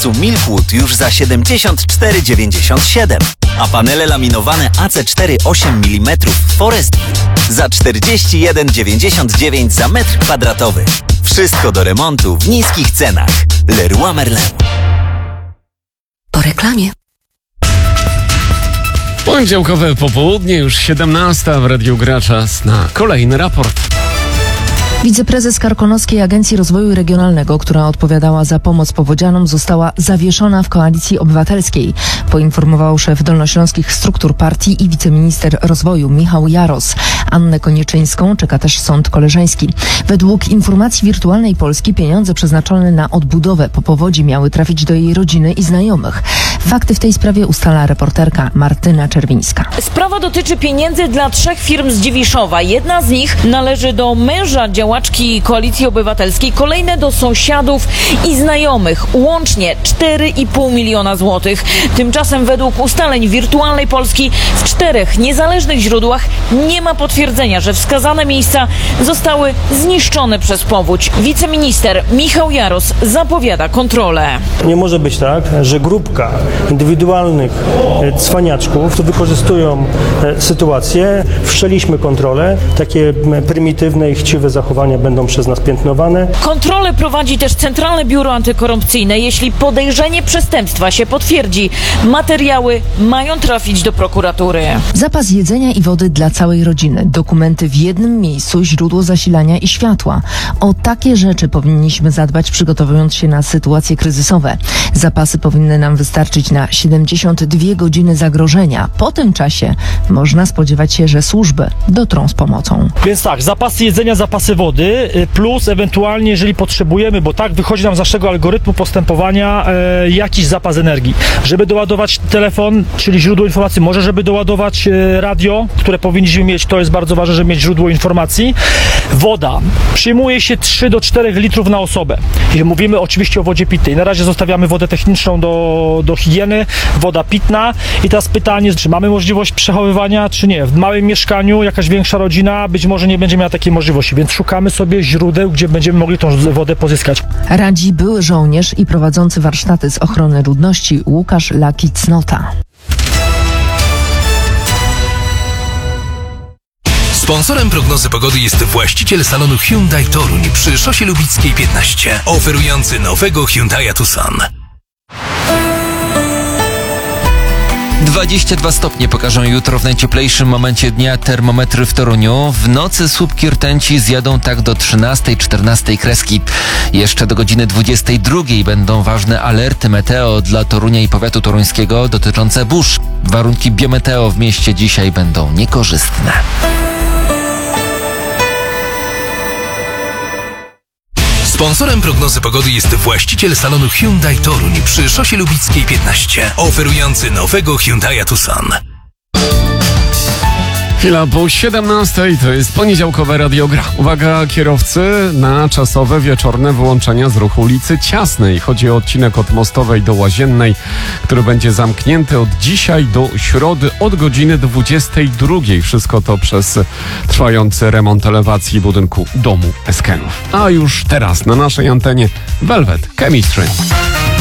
matracu Milkwood już za 74,97, a panele laminowane AC4 8 mm Forest za 41,99 za metr kwadratowy. Wszystko do remontu w niskich cenach. Leroy Merlin. Po reklamie. Poniedziałkowe popołudnie, już 17 w Radiu Gra, czas na kolejny raport. Wiceprezes Karkonoskiej Agencji Rozwoju Regionalnego, która odpowiadała za pomoc powodzianom, została zawieszona w Koalicji Obywatelskiej, poinformował szef dolnośląskich struktur partii i wiceminister rozwoju Michał Jaros. Annę Konieczyńską czeka też sąd koleżeński. Według informacji Wirtualnej Polski pieniądze przeznaczone na odbudowę po powodzi miały trafić do jej rodziny i znajomych. Fakty w tej sprawie ustala reporterka Martyna Czerwińska. Sprawa dotyczy pieniędzy dla 3 firm z Dziwiszowa. Jedna z nich należy do męża działaczki Koalicji Obywatelskiej, kolejne do sąsiadów i znajomych. Łącznie 4,5 miliona złotych. Tymczasem według ustaleń Wirtualnej Polski w 4 niezależnych źródłach nie ma potwierdzenia, że wskazane miejsca zostały zniszczone przez powódź. Wiceminister Michał Jaros zapowiada kontrolę. Nie może być tak, że grupka indywidualnych cwaniaczków to wykorzystują sytuację. Wszczęliśmy kontrolę. Takie prymitywne i chciwe zachowania będą przez nas piętnowane. Kontrolę prowadzi też Centralne Biuro Antykorupcyjne. Jeśli podejrzenie przestępstwa się potwierdzi, materiały mają trafić do prokuratury. Zapas jedzenia i wody dla całej rodziny, dokumenty w jednym miejscu, źródło zasilania i światła. O takie rzeczy powinniśmy zadbać, przygotowując się na sytuacje kryzysowe. Zapasy powinny nam wystarczyć na 72 godziny zagrożenia. Po tym czasie można spodziewać się, że służby dotrą z pomocą. Więc tak, zapasy jedzenia, zapasy wody, plus ewentualnie, jeżeli potrzebujemy, bo tak wychodzi nam z naszego algorytmu postępowania, jakiś zapas energii. Żeby doładować telefon, czyli źródło informacji, może żeby doładować radio, które powinniśmy mieć, to jest bardzo ważne, żeby mieć źródło informacji. Woda. Przyjmuje się 3 do 4 litrów na osobę. I mówimy oczywiście o wodzie pitnej. Na razie zostawiamy wodę techniczną do higieny, woda pitna. I teraz pytanie, czy mamy możliwość przechowywania, czy nie. W małym mieszkaniu jakaś większa rodzina być może nie będzie miała takiej możliwości, więc szukamy sobie źródeł, gdzie będziemy mogli tą wodę pozyskać. Radzi były żołnierz i prowadzący warsztaty z ochrony ludności Łukasz Laki-Cnota. Sponsorem prognozy pogody jest właściciel salonu Hyundai Toruń przy Szosie Lubickiej 15, oferujący nowego Hyundai'a Tucson. 22 stopnie pokażą jutro w najcieplejszym momencie dnia termometry w Toruniu. W nocy słupki rtęci zjadą tak do 13-14 kreski. Jeszcze do godziny 22 będą ważne alerty meteo dla Torunia i powiatu toruńskiego dotyczące burz. Warunki biometeo w mieście dzisiaj będą niekorzystne. Sponsorem prognozy pogody jest właściciel salonu Hyundai Toruń przy Szosie Lubickiej 15, oferujący nowego Hyundai'a Tucson. Chwila po 17, to jest poniedziałkowe Radio Gra. Uwaga kierowcy na czasowe wieczorne wyłączenia z ruchu ulicy Ciasnej. Chodzi o odcinek od Mostowej do Łaziennej, który będzie zamknięty od dzisiaj do środy od godziny 22. Wszystko to przez trwający remont elewacji budynku domu Eskenów. A już teraz na naszej antenie Velvet Chemistry.